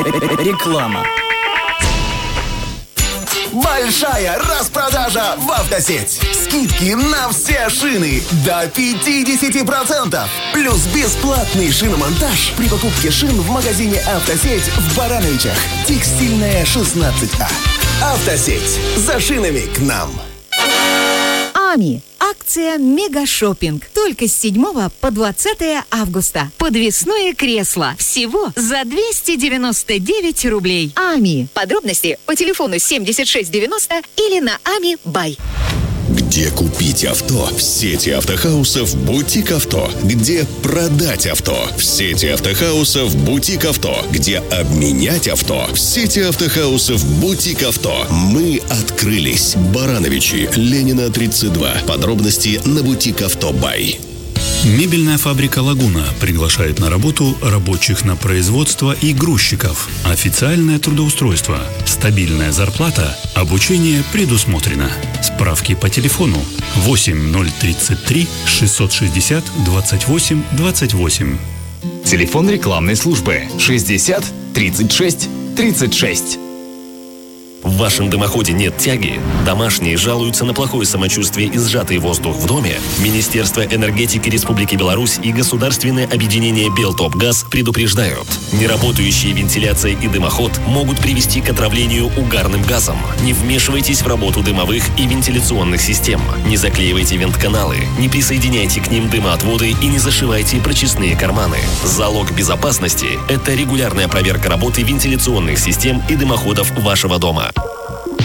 Реклама. Большая распродажа в «Автосеть». Скидки на все шины до 50%. Плюс бесплатный шиномонтаж при покупке шин в магазине «Автосеть» в Барановичах. Текстильная, 16А. «Автосеть». За шинами к нам. АМИ. Акция «Мегашоппинг». Только с 7 по 20 августа. Подвесное кресло. Всего за 299 рублей. АМИ. Подробности по телефону 7690 или на АМИ Бай. Где купить авто? В сети автохаусов «Бутик Авто». Где продать авто? В сети автохаусов «Бутик Авто». Где обменять авто? В сети автохаусов «Бутик Авто». Мы открылись. Барановичи, Ленина, 32. Подробности на «Бутик Авто Бай». Мебельная фабрика «Лагуна» приглашает на работу рабочих на производство и грузчиков. Официальное трудоустройство, стабильная зарплата, обучение предусмотрено. Справки по телефону 8033 660 28 28. Телефон рекламной службы 60 36 36. В вашем дымоходе нет тяги? Домашние жалуются на плохое самочувствие и сжатый воздух в доме? Министерство энергетики Республики Беларусь и государственное объединение «Белтопгаз» предупреждают. Неработающая вентиляция и дымоход могут привести к отравлению угарным газом. Не вмешивайтесь в работу дымовых и вентиляционных систем. Не заклеивайте вентканалы, не присоединяйте к ним дымоотводы и не зашивайте прочистные карманы. Залог безопасности – это регулярная проверка работы вентиляционных систем и дымоходов вашего дома.